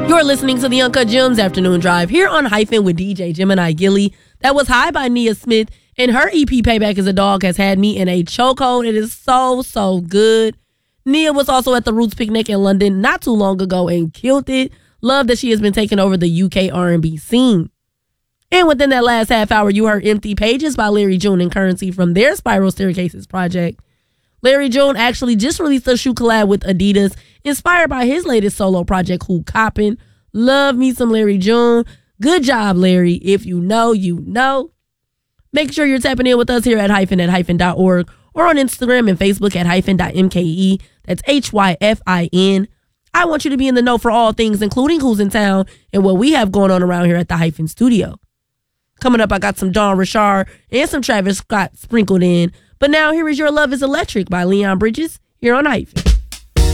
You're listening to the Uncut Gems Afternoon Drive here on Hyphen with DJ Gemini Gilly. That was High by Nia Smith, and her EP Payback is a Dog has had me in a chokehold. It is so good. Nia was also at the Roots Picnic in London not too long ago and killed it. Love that she has been taking over the UK R&B scene. And within that last half hour, you heard Empty Pages by Larry June and Currency from their Spiral Staircases project. Larry June actually just released a shoe collab with Adidas, inspired by his latest solo project, Who Coppin'. Love me some Larry June. Good job, Larry. If you know, you know. Make sure you're tapping in with us here at hyphen.org or on Instagram and Facebook at hyphen.mke. That's HYFIN. I want you to be in the know for all things, including who's in town and what we have going on around here at the Hyphen Studio. Coming up, I got some Dawn Richard and some Travis Scott sprinkled in. But now here is Your Love is Electric by Leon Bridges here on Hyphen.